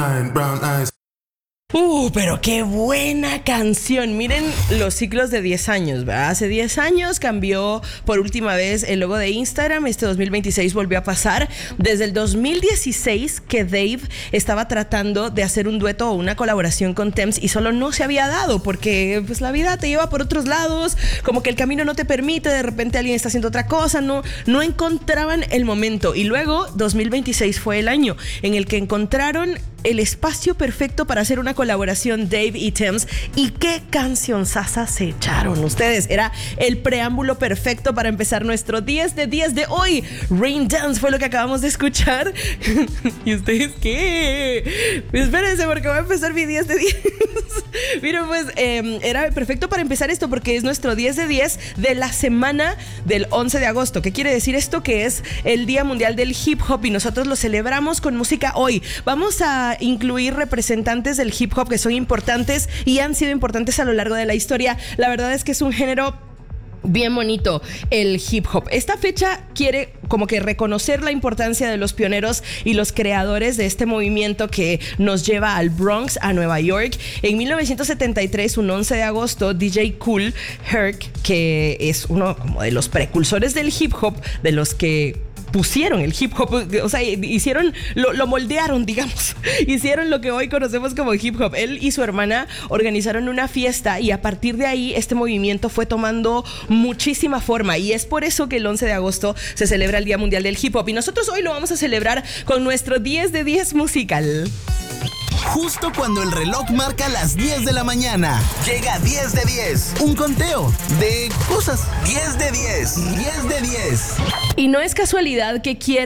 Brown eyes. Pero qué buena canción. Miren los ciclos de 10 años, ¿verdad? Hace 10 años cambió por última vez el logo de Instagram. Este 2026 volvió a pasar. Desde el 2016 que Dave estaba tratando de hacer un dueto o una colaboración con Tems y solo no se había dado porque pues la vida te lleva por otros lados, como que el camino no te permite, de repente alguien está haciendo otra cosa, no encontraban el momento. Y luego 2026 fue el año en el que encontraron el espacio perfecto para hacer una colaboración Dave y Tems. ¿Y qué cancionzaza se echaron ustedes? Era el preámbulo perfecto para empezar nuestro 10 de 10 de hoy. Rain Dance fue lo que acabamos de escuchar. ¿Y ustedes qué? Espérense porque voy a empezar mi 10 de 10. Miren, pues era perfecto para empezar esto porque es nuestro 10 de 10 de la semana del 11 de agosto. ¿Qué quiere decir esto? Que es el Día Mundial del Hip Hop y nosotros lo celebramos con música hoy. Vamos a incluir representantes del hip hop que son importantes y han sido importantes a lo largo de la historia. La verdad es que es un género bien bonito, el hip hop. Esta fecha quiere como que reconocer la importancia de los pioneros y los creadores de este movimiento que nos lleva al Bronx, a Nueva York. En 1973, un 11 de agosto, DJ Kool Herc, que es uno como de los precursores del hip hop, de los que pusieron el hip hop, o sea, hicieron, lo moldearon, digamos, hicieron lo que hoy conocemos como hip hop. Él y su hermana organizaron una fiesta y a partir de ahí este movimiento fue tomando muchísima forma y es por eso que el 11 de agosto se celebra el Día Mundial del Hip Hop y nosotros hoy lo vamos a celebrar con nuestro 10 de 10 musical. Justo cuando el reloj marca las 10 de la mañana, llega 10 de 10, un conteo de cosas. 10 de 10, 10 de 10. Y no es casualidad que quiera